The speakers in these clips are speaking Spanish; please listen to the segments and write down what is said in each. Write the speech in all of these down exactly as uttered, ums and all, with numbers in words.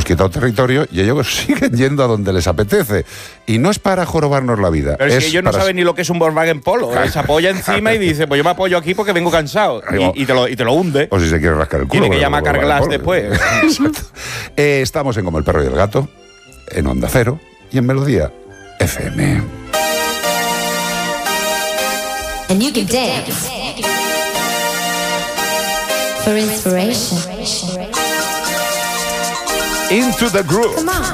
quitado territorio y ellos siguen yendo a donde les apetece. Y no es para jorobarnos la vida. Pero es si ellos no para... saben ni lo que es un Volkswagen Polo. Se apoya encima y dice, pues yo me apoyo aquí porque vengo cansado. Y, y, te, lo, y te lo hunde. O si se quiere rascar el culo. Tiene que llamar a Carglass después. Exacto. Eh, estamos en Como el perro y el gato, en Onda Cero y en Melodía F M. And you can dance for inspiration. Into the groove. Come on.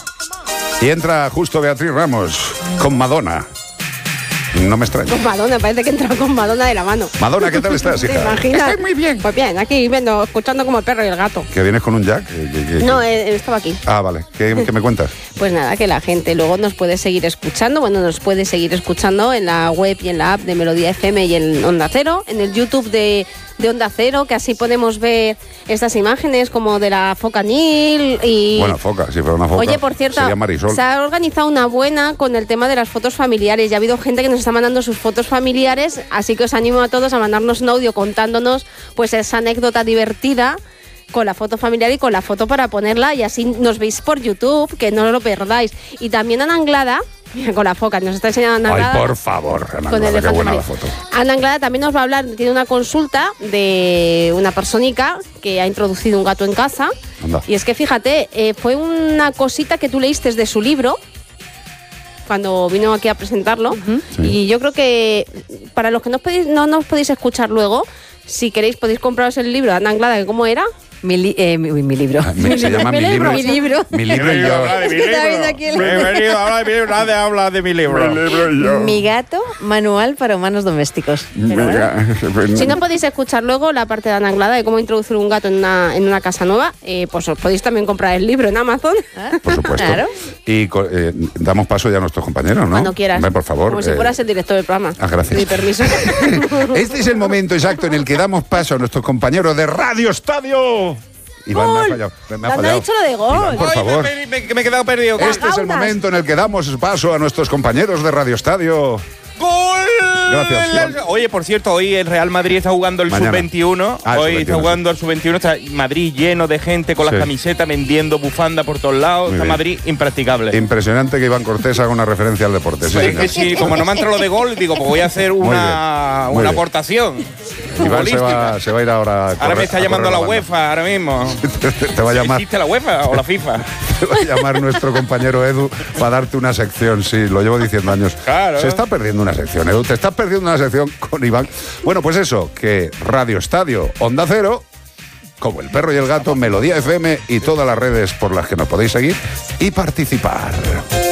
Y entra justo Beatriz Ramos con Madonna. No me extraña. Con Madonna, parece que entra con Madonna de la mano. Madonna, ¿qué tal estás, hija? ¿Te imaginas? Estoy muy bien. Pues bien, aquí viendo, escuchando Como el perro y el gato. ¿Que vienes con un jack? ¿Qué, qué, qué? No, eh, estaba aquí. Ah, vale. ¿Qué, qué me cuentas? Pues nada, que la gente luego nos puede seguir escuchando. Bueno, nos puede seguir escuchando en la web y en la app de Melodía F M y en Onda Cero. En el YouTube de, de Onda Cero, que así podemos ver estas imágenes como de la foca Nil y... Bueno, foca, si fuera una foca. Oye, por cierto, sería Marisol. se ha organizado una buena con el tema de las fotos familiares. Ya ha habido gente que nos está mandando sus fotos familiares, así que os animo a todos a mandarnos un audio contándonos pues esa anécdota divertida con la foto familiar y con la foto para ponerla, y así nos veis por YouTube, que no lo perdáis. Y también Ana Anglada, con la foca, nos está enseñando Ana Anglada. Ay, por favor, Ana con el Anglada, qué buena elefante la foto. Ana Anglada también nos va a hablar, tiene una consulta de una personica que ha introducido un gato en casa. Anda. Y es que fíjate, eh, fue una cosita que tú leíste de su libro cuando vino aquí a presentarlo. Uh-huh. Sí. Y yo creo que para los que no, podéis, no nos podéis escuchar luego, si queréis podéis compraros el libro de Ana Anglada, que cómo era. Mi, li, eh, mi, mi libro. Ah, mi, se llama mi, mi libro. Mi libro. Mi libro y yo. Bienvenido a hablar de mi libro. Nadie habla de mi libro. Mi libro y yo. Mi gato, manual para humanos domésticos. Pero, si no podéis escuchar luego la parte de Ana Anglada de cómo introducir un gato en una, en una casa nueva, eh, pues os podéis también comprar el libro en Amazon. Por supuesto. Claro. Y eh, damos paso ya a nuestros compañeros, ¿no? Cuando quieras. Hombre, por favor. Como eh, si fueras el director del programa. Ah, gracias. Mi permiso. Este es el momento exacto en el que damos paso a nuestros compañeros de Radio Estadio. Iván, me ha fallado. Me ha fallado. Ha dicho lo de gol. Iván, por Oye, favor. Me, me, me, me he quedado perdido. Este es el momento en el que damos paso a nuestros compañeros de Radio Estadio. ¡Gol! Gracias, Iván. Oye, por cierto, hoy el Real Madrid está jugando el sub veintiuno. Ah, hoy sub veintiuno, está jugando sí. el sub veintiuno. Está Madrid lleno de gente con las sí. camisetas, vendiendo bufanda por todos lados. Muy está bien. Madrid impracticable. Impresionante que Iván Cortés haga una referencia al deporte. Sí, sí, que sí, como no me ha entrado lo de gol, digo, pues voy a hacer una, muy una bien. aportación. Iván se va, se va a ir ahora. A ahora correr, me está llamando la, la UEFA, ahora mismo. te, te, te va a llamar. ¿Existe la UEFA o la FIFA? Te va a llamar nuestro compañero Edu para darte una sección, sí, lo llevo diciendo años. Claro. Se está perdiendo una sección, Edu, te estás perdiendo una sección con Iván. Bueno, pues eso, que Radio Estadio, Onda Cero, Como el perro y el gato, Melodía F M y todas las redes por las que nos podéis seguir y participar.